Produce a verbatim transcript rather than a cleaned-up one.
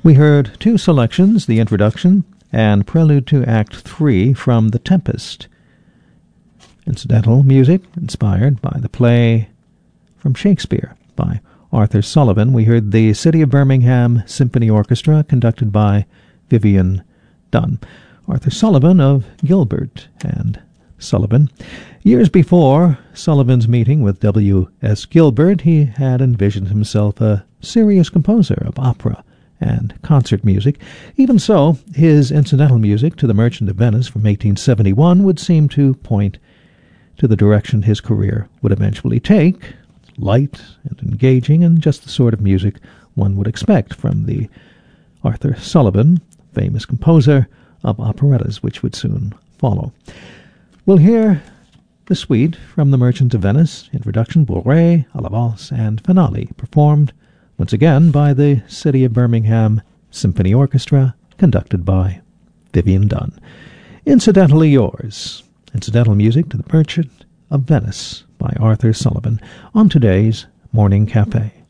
We heard two selections, the introduction and prelude to Act three from The Tempest. Incidental music inspired by the play from Shakespeare by Arthur Sullivan. We heard the City of Birmingham Symphony Orchestra conducted by Vivian Dunn. Arthur Sullivan of Gilbert and Sullivan. Years before Sullivan's meeting with W S Gilbert, he had envisioned himself a serious composer of opera and concert music. Even so, his incidental music to The Merchant of Venice from eighteen seventy-one would seem to point to the direction his career would eventually take, light and engaging, and just the sort of music one would expect from the Arthur Sullivan, famous composer of operettas, which would soon follow. We'll hear the suite from The Merchant of Venice, introduction, bourrée, à la valse, and finale, performed once again by the City of Birmingham Symphony Orchestra, conducted by Vivian Dunn. Incidentally Yours, incidental music to The Merchant of Venice by Arthur Sullivan, on today's Morning Cafe.